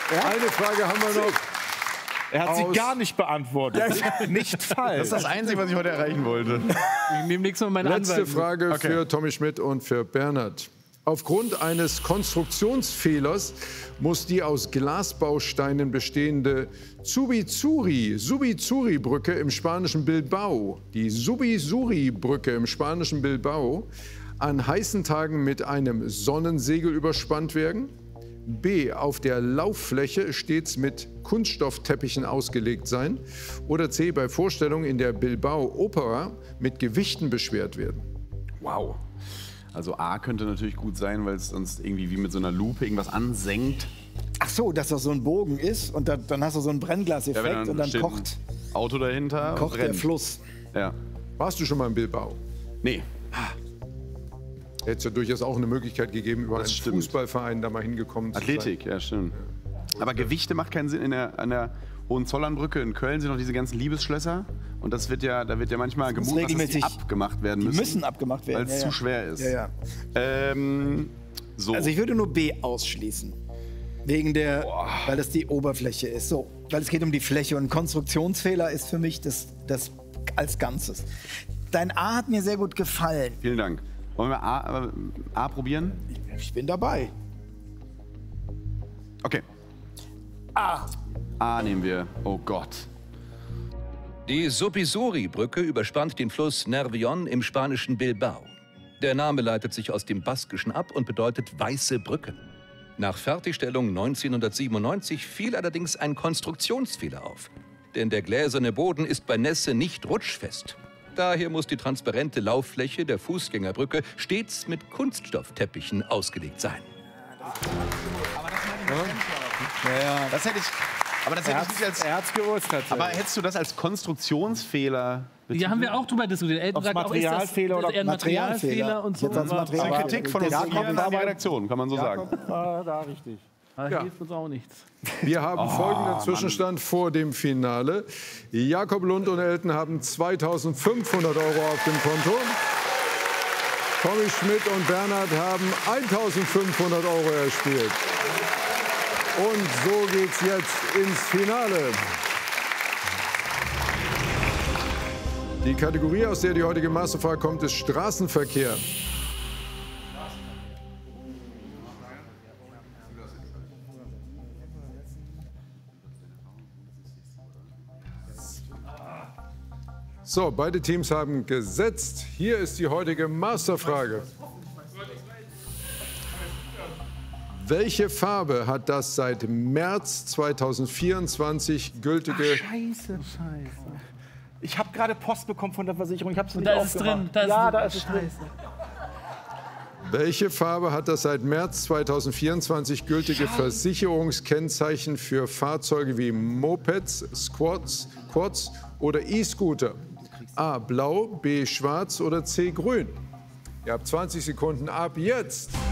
Eine Frage haben wir noch. Er hat sie gar nicht beantwortet. Nicht falsch. Das ist das Einzige, was ich heute erreichen wollte. Ich nehme nichts von meinen Letzte Anwälten. Frage für Tommy Schmidt und für Bernhard. Aufgrund eines Konstruktionsfehlers muss die aus Glasbausteinen bestehende Subizuri-Brücke im spanischen Bilbao, die Subizuri-Brücke im spanischen Bilbao, an heißen Tagen mit einem Sonnensegel überspannt werden. B. Auf der Lauffläche stets mit Kunststoffteppichen ausgelegt sein. Oder C. Bei Vorstellungen in der Bilbao Opera mit Gewichten beschwert werden. Wow. Also A könnte natürlich gut sein, weil es sonst irgendwie wie mit so einer Lupe irgendwas ansenkt. Ach so, dass das so ein Bogen ist und dann hast du so einen Brennglaseffekt und dann steht kocht, ein Auto dahinter kocht und der brennt. Fluss. Ja. Warst du schon mal in Bilbao? Nee. Hätte es ja durchaus auch eine Möglichkeit gegeben, über einen stimmt. Fußballverein da mal hingekommen zu Athletik, ja stimmt. Aber Gewichte macht keinen Sinn. An der Hohenzollernbrücke in Köln sind noch diese ganzen Liebesschlösser. Und da wird ja manchmal gemutmaßt, dass die abgemacht werden müssen. Die müssen abgemacht werden. Weil es zu schwer ist. Ja, ja. So. Also ich würde nur B ausschließen. Wegen der, weil das die Oberfläche ist. So, weil es geht um die Fläche und Konstruktionsfehler ist für mich das als Ganzes. Dein A hat mir sehr gut gefallen. Vielen Dank. Wollen wir A probieren? Ich bin dabei. Okay. A nehmen wir. Oh Gott. Die Subizuri-Brücke überspannt den Fluss Nervión im spanischen Bilbao. Der Name leitet sich aus dem Baskischen ab und bedeutet weiße Brücke. Nach Fertigstellung 1997 fiel allerdings ein Konstruktionsfehler auf. Denn der gläserne Boden ist bei Nässe nicht rutschfest. Daher muss die transparente Lauffläche der Fußgängerbrücke stets mit Kunststoffteppichen ausgelegt sein. Das hätte ich. Aber das hätte ich nicht als. Er hat's gewusst. Aber hättest du das als Konstruktionsfehler betitelt? Ja, haben wir auch drüber diskutiert. Elton Ob's sagt auch, ist das Materialfehler oder eher ein Materialfehler und so. Jetzt als Das ist eine Kritik von uns Jakob hier in war der Redaktion, kann man so sagen. war da richtig. Aber hilft uns auch nichts. Wir haben folgenden Zwischenstand vor dem Finale. Jakob Lund und Elton haben 2.500 € auf dem Konto. Tommy Schmidt und Bernhard haben 1.500 € erspielt. Und so geht's jetzt ins Finale. Die Kategorie, aus der die heutige Masterfrage kommt, ist Straßenverkehr. So, beide Teams haben gesetzt. Hier ist die heutige Masterfrage. Welche Farbe hat das seit März 2024 gültige... Scheiße. Ich habe gerade Post bekommen von der Versicherung. Ich habe es nicht Da ist es aufgemacht. drin. Da ist es drin. Scheiße. Welche Farbe hat das seit März 2024 gültige Versicherungskennzeichen für Fahrzeuge wie Mopeds, Quads oder E-Scooter? A. Blau, B. Schwarz oder C. Grün? Ihr habt 20 Sekunden ab jetzt.